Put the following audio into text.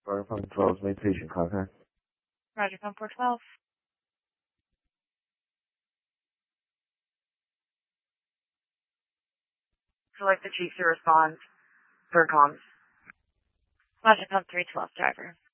Roger, Pump 12 made patient contact. Roger, Pump 412. Select the chief to respond. For comms. Roger, Pump 312, driver.